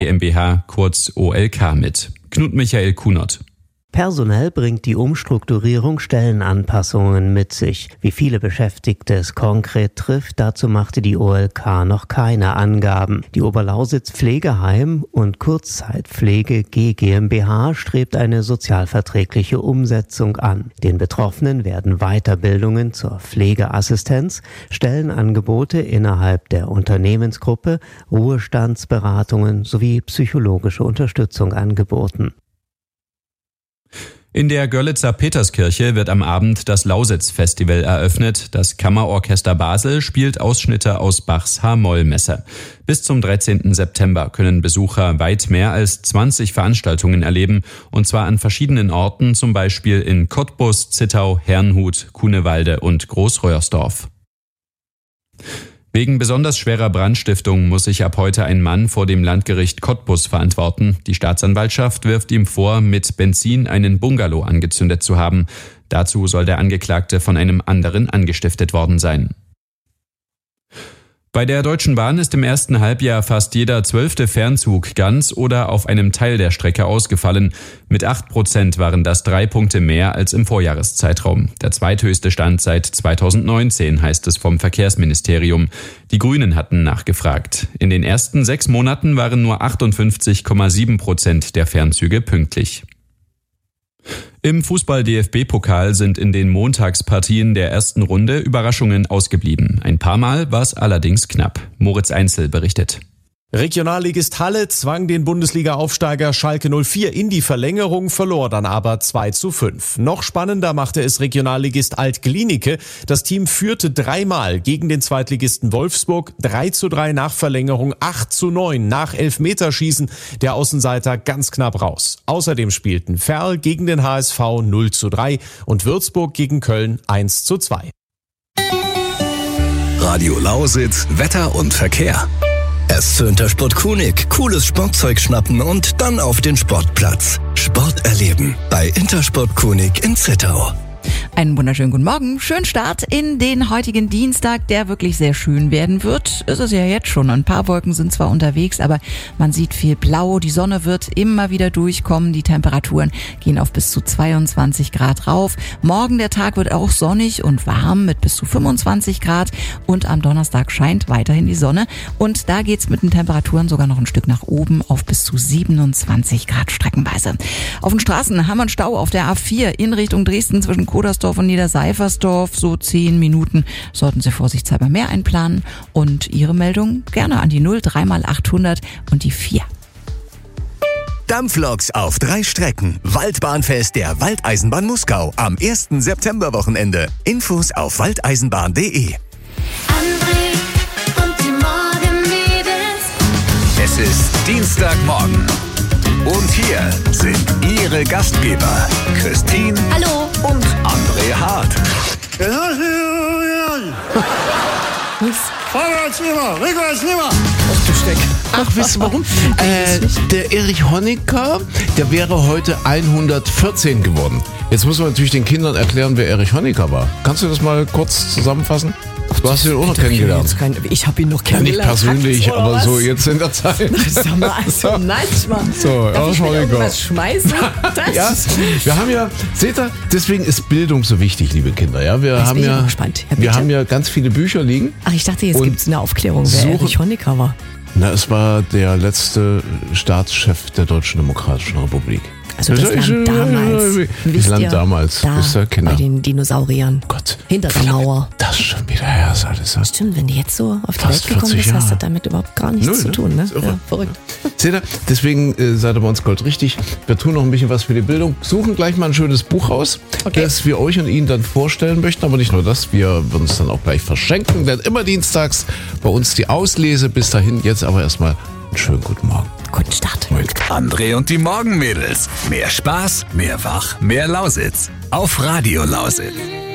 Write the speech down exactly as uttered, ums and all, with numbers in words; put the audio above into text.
GmbH, kurz O L K, mit. Knut Michael Kunert. Personell bringt die Umstrukturierung Stellenanpassungen mit sich. Wie viele Beschäftigte es konkret trifft, dazu machte die O L K noch keine Angaben. Die Oberlausitz Pflegeheim und Kurzzeitpflege G GmbH strebt eine sozialverträgliche Umsetzung an. Den Betroffenen werden Weiterbildungen zur Pflegeassistenz, Stellenangebote innerhalb der Unternehmensgruppe, Ruhestandsberatungen sowie psychologische Unterstützung angeboten. In der Görlitzer Peterskirche wird am Abend das Lausitz-Festival eröffnet. Das Kammerorchester Basel spielt Ausschnitte aus Bachs H-Moll-Messe. Bis zum dreizehnten September können Besucher weit mehr als zwanzig Veranstaltungen erleben, und zwar an verschiedenen Orten, zum Beispiel in Cottbus, Zittau, Herrnhut, Kunewalde und Großröhrsdorf. Wegen besonders schwerer Brandstiftung muss sich ab heute ein Mann vor dem Landgericht Cottbus verantworten. Die Staatsanwaltschaft wirft ihm vor, mit Benzin einen Bungalow angezündet zu haben. Dazu soll der Angeklagte von einem anderen angestiftet worden sein. Bei der Deutschen Bahn ist im ersten Halbjahr fast jeder zwölfte Fernzug ganz oder auf einem Teil der Strecke ausgefallen. Mit acht Prozent waren das drei Punkte mehr als im Vorjahreszeitraum. Der zweithöchste Stand seit zweitausendneunzehn, heißt es vom Verkehrsministerium. Die Grünen hatten nachgefragt. In den ersten sechs Monaten waren nur achtundfünfzig Komma sieben Prozent der Fernzüge pünktlich. Im Fußball-D F B-Pokal sind in den Montagspartien der ersten Runde Überraschungen ausgeblieben. Ein paar Mal war es allerdings knapp. Moritz Einzel berichtet. Regionalligist Halle zwang den Bundesliga-Aufsteiger Schalke null vier in die Verlängerung, verlor dann aber zwei zu fünf. Noch spannender machte es Regionalligist Alt-Glienicke. Das Team führte dreimal gegen den Zweitligisten Wolfsburg, drei zu drei nach Verlängerung, acht zu neun nach Elfmeterschießen. Der Außenseiter ganz knapp raus. Außerdem spielten Verl gegen den H S V null zu drei und Würzburg gegen Köln eins zu zwei. Radio Lausitz, Wetter und Verkehr. Erst zu Intersport Kunig. Cooles Sportzeug schnappen und dann auf den Sportplatz. Sport erleben bei Intersport Kunig in Zittau. Einen wunderschönen guten Morgen. Schönen Start in den heutigen Dienstag, der wirklich sehr schön werden wird. Ist es ja jetzt schon. Ein paar Wolken sind zwar unterwegs, aber man sieht viel Blau. Die Sonne wird immer wieder durchkommen. Die Temperaturen gehen auf bis zu zweiundzwanzig Grad rauf. Morgen der Tag wird auch sonnig und warm mit bis zu fünfundzwanzig Grad. Und am Donnerstag scheint weiterhin die Sonne. Und da geht's mit den Temperaturen sogar noch ein Stück nach oben auf bis zu siebenundzwanzig Grad streckenweise. Auf den Straßen haben wir einen Stau auf der A vier in Richtung Dresden zwischen Kodersdorf und Niederseifersdorf, so zehn Minuten. Sollten Sie vorsichtshalber mehr einplanen und Ihre Meldung gerne an die null drei mal achthundert und die vier. Dampfloks auf drei Strecken. Waldbahnfest der Waldeisenbahn Muskau am ersten Septemberwochenende. Infos auf waldeisenbahn punkt de. André und die Morgenmädels. Es ist Dienstagmorgen. Und hier sind Ihre Gastgeber Christine Hallo und André Hart. Ach, wisst ihr warum? Äh, der Erich Honecker, der wäre heute hundertvierzehn geworden. Jetzt muss man natürlich den Kindern erklären, wer Erich Honecker war. Kannst du das mal kurz zusammenfassen? Du hast ihn auch noch kennengelernt. Kein, ich habe ihn noch Ja, nicht kennengelernt. persönlich, aber was? so jetzt in der Zeit. Sag mal, also manchmal. So, Darf Erich ich mir Honecker. irgendwas schmeißen? Das Ja, wir haben ja, seht ihr, deswegen ist Bildung so wichtig, liebe Kinder. Ja, wir Jetzt haben bin ich ja, aber gespannt. Ja, wir bitte. haben ja ganz viele Bücher liegen. Ach, ich dachte, jetzt Und gibt es eine Aufklärung, wer suche- Erich Honecker war. Na, es war der letzte Staatschef der Deutschen Demokratischen Republik. Also das Ich- Land damals. Das Wisst Land ihr, damals. Da, Wisst ihr, Kinder. bei den Dinosauriern. Gott. Hinter der wie lange Mauer. Das ist schon wieder her, ist alles. Ja. Stimmt, wenn du jetzt so auf die Fast Welt gekommen vierzig bist, hast du Jahre. damit überhaupt gar nichts Null, zu ne? tun. Ne? Ist irre. Ja, verrückt. Seht ihr, deswegen äh, seid ihr bei uns Gold richtig. Wir tun noch ein bisschen was für die Bildung. Suchen gleich mal ein schönes Buch aus, Okay. das wir euch und Ihnen dann vorstellen möchten. Aber nicht nur das, wir würden es dann auch gleich verschenken. Denn immer dienstags bei uns die Auslese. Bis dahin, jetzt aber erstmal einen schönen guten Morgen. Guten Start. André und die Morgenmädels. Mehr Spaß, mehr Wach, mehr Lausitz. Auf Radio Lausitz.